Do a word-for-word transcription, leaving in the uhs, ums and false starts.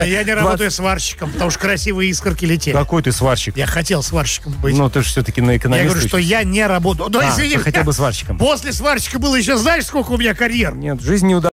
Я не работаю сварщиком, потому что красивые искорки летели. Какой ты сварщик? Я хотел сварщиком быть. Ну, ты же все-таки на экономиста. Я говорю, что я не работаю. Ну, а, извини, ты хотел бы сварщиком. После сварщика было еще, знаешь, сколько у меня карьер? Нет, жизнь не удалась.